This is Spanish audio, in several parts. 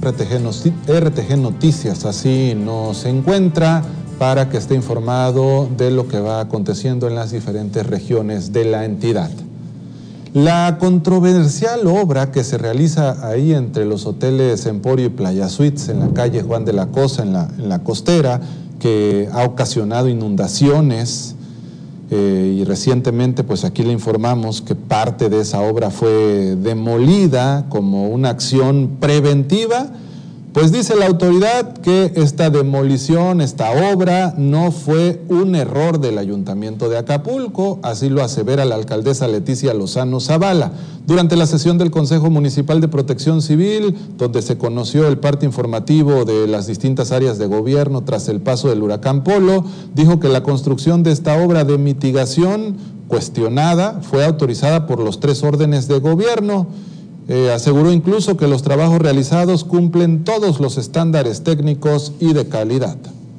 RTG Noticias, así nos encuentra para que esté informado de lo que va aconteciendo en las diferentes regiones de la entidad. La controversial obra que se realiza ahí entre los hoteles Emporio y Playa Suites en la calle Juan de la Cosa, en la costera, que ha ocasionado inundaciones, y recientemente pues aquí le informamos que parte de esa obra fue demolida como una acción preventiva. Pues dice la autoridad que esta demolición, esta obra, no fue un error del Ayuntamiento de Acapulco, así lo asevera la alcaldesa Leticia Lozano Zavala. Durante la sesión del Consejo Municipal de Protección Civil, donde se conoció el parte informativo de las distintas áreas de gobierno tras el paso del huracán Polo, dijo que la construcción de esta obra de mitigación cuestionada fue autorizada por los 3 órdenes de gobierno. Aseguró incluso que los trabajos realizados cumplen todos los estándares técnicos y de calidad.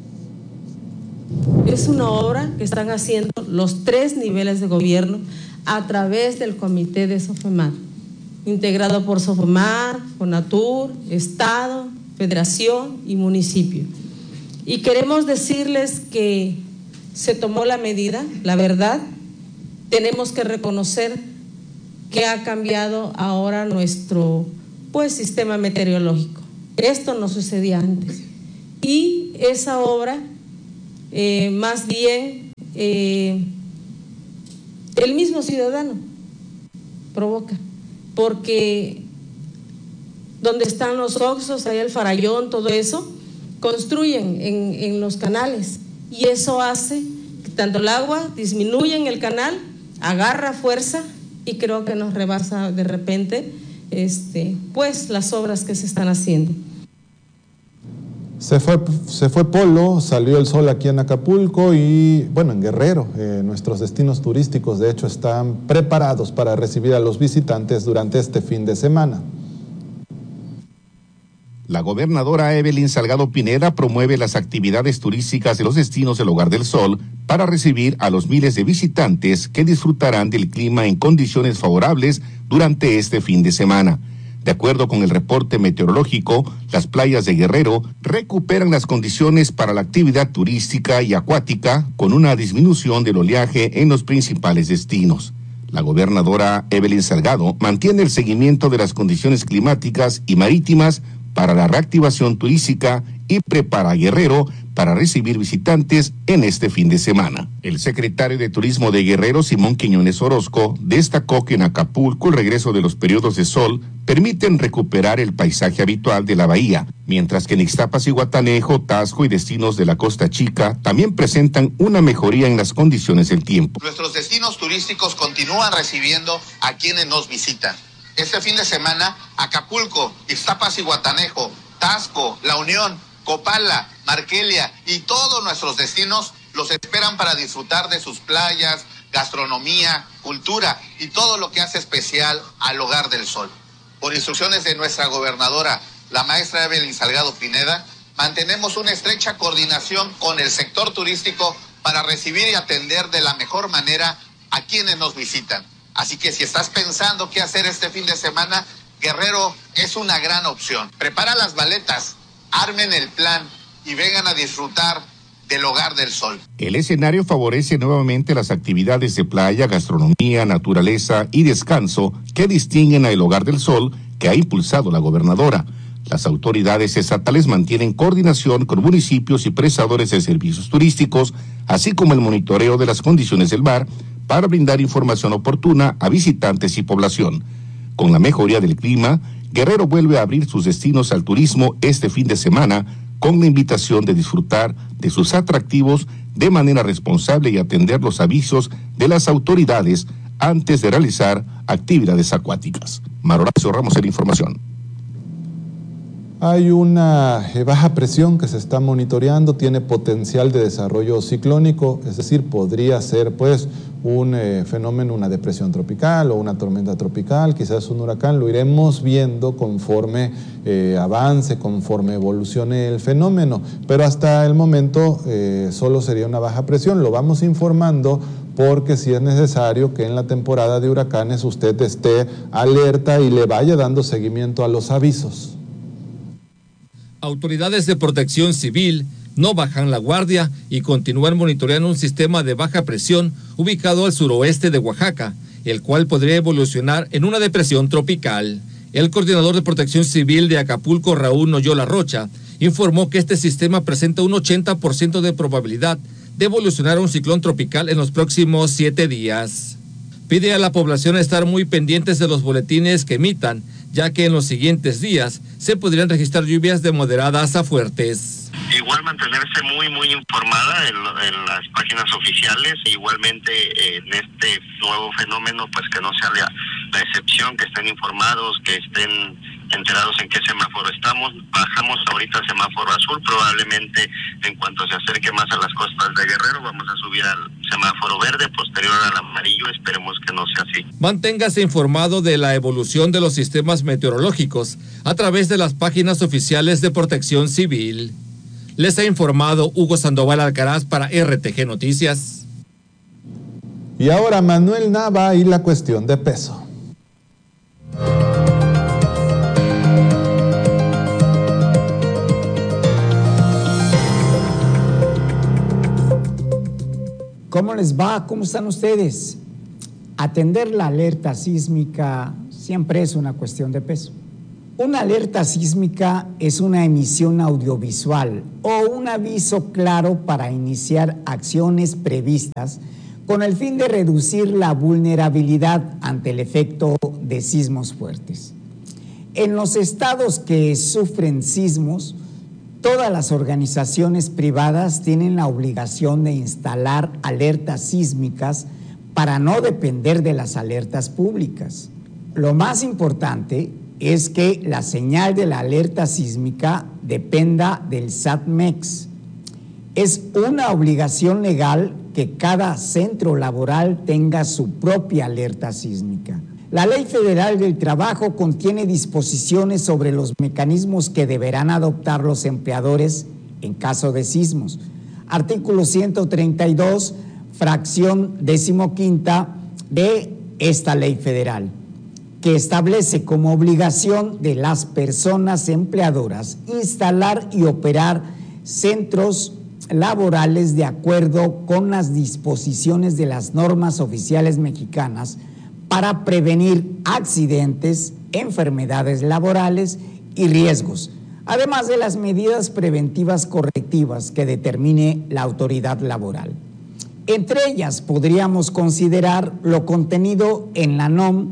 Es una obra que están haciendo los 3 niveles de gobierno a través del comité de Sofemar, integrado por Sofemar, Fonatur, Estado, Federación y municipio. Y queremos decirles que se tomó la medida, la verdad, tenemos que reconocer que ha cambiado ahora nuestro sistema meteorológico. Esto no sucedía antes. Y esa obra, más bien, el mismo ciudadano provoca, porque donde están los oxos, ahí el farallón, todo eso, construyen en los canales, y eso hace que tanto el agua disminuya en el canal, agarra fuerza, y creo que nos rebasa de repente las obras que se están haciendo. Se fue Polo, salió el sol aquí en Acapulco y bueno, en Guerrero, nuestros destinos turísticos de hecho están preparados para recibir a los visitantes durante este fin de semana. La gobernadora Evelyn Salgado Pineda promueve las actividades turísticas de los destinos del Hogar del Sol para recibir a los miles de visitantes que disfrutarán del clima en condiciones favorables durante este fin de semana. De acuerdo con el reporte meteorológico, las playas de Guerrero recuperan las condiciones para la actividad turística y acuática con una disminución del oleaje en los principales destinos. La gobernadora Evelyn Salgado mantiene el seguimiento de las condiciones climáticas y marítimas para la reactivación turística y prepara a Guerrero para recibir visitantes en este fin de semana. El secretario de Turismo de Guerrero, Simón Quiñones Orozco, destacó que en Acapulco el regreso de los periodos de sol permiten recuperar el paisaje habitual de la bahía, mientras que en Ixtapas y Guatanejo, Taxco y destinos de la Costa Chica también presentan una mejoría en las condiciones del tiempo. Nuestros destinos turísticos continúan recibiendo a quienes nos visitan. Este fin de semana, Acapulco, Ixtapas y Guatanejo, Taxco, La Unión, Copala, Marquelia y todos nuestros destinos los esperan para disfrutar de sus playas, gastronomía, cultura y todo lo que hace especial al Hogar del Sol. Por instrucciones de nuestra gobernadora, la maestra Evelyn Salgado Pineda, mantenemos una estrecha coordinación con el sector turístico para recibir y atender de la mejor manera a quienes nos visitan. Así que si estás pensando qué hacer este fin de semana, Guerrero es una gran opción. Prepara las maletas, armen el plan y vengan a disfrutar del Hogar del Sol. El escenario favorece nuevamente las actividades de playa, gastronomía, naturaleza y descanso que distinguen a el Hogar del Sol que ha impulsado la gobernadora. Las autoridades estatales mantienen coordinación con municipios y prestadores de servicios turísticos, así como el monitoreo de las condiciones del mar para brindar información oportuna a visitantes y población. Con la mejoría del clima, Guerrero vuelve a abrir sus destinos al turismo este fin de semana con la invitación de disfrutar de sus atractivos de manera responsable y atender los avisos de las autoridades antes de realizar actividades acuáticas. Horacio Ramos en información. Hay una baja presión que se está monitoreando, tiene potencial de desarrollo ciclónico, es decir, podría ser un fenómeno, una depresión tropical o una tormenta tropical, quizás un huracán, lo iremos viendo conforme avance, conforme evolucione el fenómeno, pero hasta el momento solo sería una baja presión, lo vamos informando porque sí es necesario que en la temporada de huracanes usted esté alerta y le vaya dando seguimiento a los avisos. Autoridades de protección civil no bajan la guardia y continúan monitoreando un sistema de baja presión ubicado al suroeste de Oaxaca, el cual podría evolucionar en una depresión tropical. El coordinador de protección civil de Acapulco, Raúl Noyola Rocha, informó que este sistema presenta un 80% de probabilidad de evolucionar a un ciclón tropical en los próximos 7 días. Pide a la población estar muy pendientes de los boletines que emitan, ya que en los siguientes días se podrían registrar lluvias de moderadas a fuertes. Igual mantenerse muy informada en las páginas oficiales, igualmente en este nuevo fenómeno, pues que no sea la excepción, que estén informados, que estén enterados en qué semáforo estamos. Bajamos ahorita al semáforo azul, probablemente en cuanto se acerque más a las costas de Guerrero vamos a subir al semáforo verde, posterior al amarillo, esperemos que no sea así. Manténgase informado de la evolución de los sistemas meteorológicos a través de las páginas oficiales de Protección Civil. Les ha informado Hugo Sandoval Alcaraz para RTG Noticias. Y ahora Manuel Nava y la cuestión de peso. ¿Cómo les va? ¿Cómo están ustedes? Atender la alerta sísmica siempre es una cuestión de peso. Una alerta sísmica es una emisión audiovisual o un aviso claro para iniciar acciones previstas con el fin de reducir la vulnerabilidad ante el efecto de sismos fuertes. En los estados que sufren sismos, todas las organizaciones privadas tienen la obligación de instalar alertas sísmicas para no depender de las alertas públicas. Lo más importante es que la señal de la alerta sísmica dependa del SATMEX. Es una obligación legal que cada centro laboral tenga su propia alerta sísmica. La Ley Federal del Trabajo contiene disposiciones sobre los mecanismos que deberán adoptar los empleadores en caso de sismos. Artículo 132, fracción 15 de esta Ley Federal, que establece como obligación de las personas empleadoras instalar y operar centros laborales de acuerdo con las disposiciones de las normas oficiales mexicanas para prevenir accidentes, enfermedades laborales y riesgos, además de las medidas preventivas correctivas que determine la autoridad laboral. Entre ellas podríamos considerar lo contenido en la NOM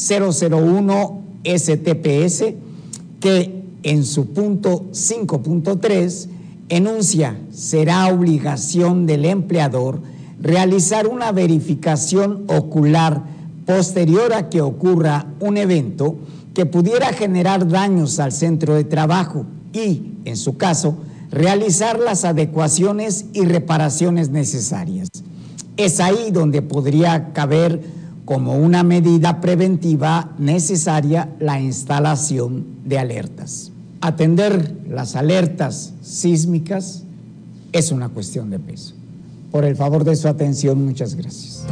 001 STPS, que en su punto 5.3 enuncia: será obligación del empleador realizar una verificación ocular posterior a que ocurra un evento que pudiera generar daños al centro de trabajo y, en su caso, realizar las adecuaciones y reparaciones necesarias. Es ahí donde podría caber como una medida preventiva necesaria la instalación de alertas. Atender las alertas sísmicas es una cuestión de peso. Por el favor de su atención, muchas gracias.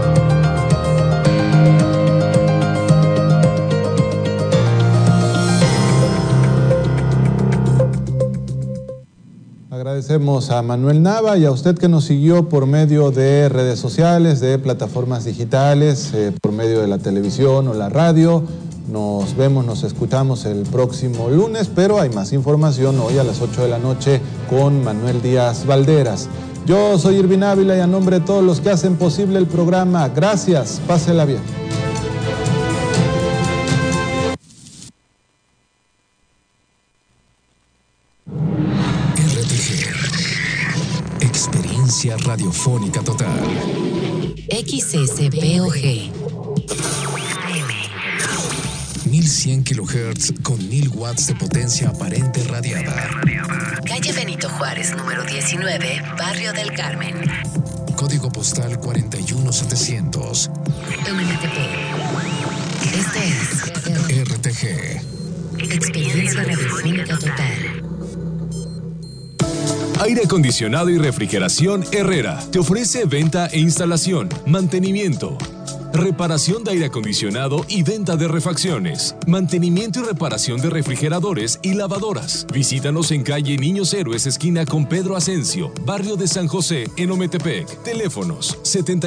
Agradecemos a Manuel Nava y a usted que nos siguió por medio de redes sociales, de plataformas digitales, por medio de la televisión o la radio. Nos vemos, nos escuchamos el próximo lunes, pero hay más información hoy a las 8 de la noche con Manuel Díaz Valderas. Yo soy Irvin Ávila y a nombre de todos los que hacen posible el programa, gracias, pásela bien. Experiencia radiofónica total. XSPOG 1100 kHz con 1000 watts de potencia aparente radiada. Calle Benito Juárez, número 19, Barrio del Carmen. Código postal 41700. MNTP. Este es RTG. Experiencia radiofónica total. Aire acondicionado y refrigeración Herrera te ofrece venta e instalación, mantenimiento. reparación de aire acondicionado y venta de refacciones, mantenimiento y reparación de refrigeradores y lavadoras. Visítanos en calle Niños Héroes, esquina con Pedro Ascencio, barrio de San José, en Ometepec. Teléfonos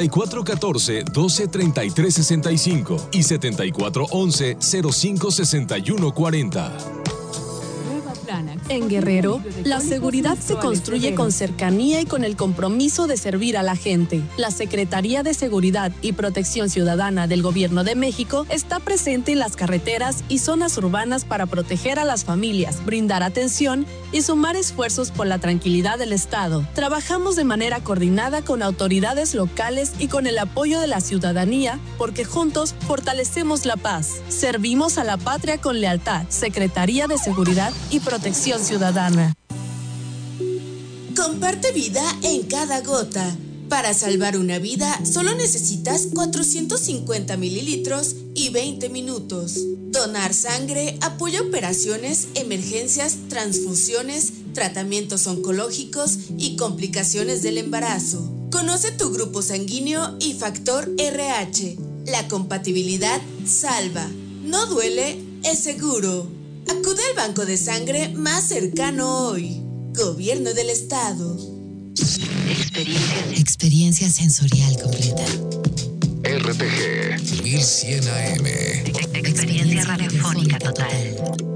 7414-123365 y 7411-056140. En Guerrero, la seguridad se construye con cercanía y con el compromiso de servir a la gente. La Secretaría de Seguridad y Protección Ciudadana del Gobierno de México está presente en las carreteras y zonas urbanas para proteger a las familias, brindar atención y sumar esfuerzos por la tranquilidad del Estado. Trabajamos de manera coordinada con autoridades locales y con el apoyo de la ciudadanía, porque juntos fortalecemos la paz. Servimos a la patria con lealtad. Secretaría de Seguridad y Protección Ciudadana. Comparte vida en cada gota. Para salvar una vida, solo necesitas 450 mililitros y 20 minutos. Donar sangre apoya operaciones, emergencias, transfusiones, tratamientos oncológicos y complicaciones del embarazo. Conoce tu grupo sanguíneo y factor RH. La compatibilidad salva. No duele, es seguro. Acude al banco de sangre más cercano hoy. Gobierno del Estado. Experiencia sensorial completa. RTG 1100 AM. Experiencia radiofónica total.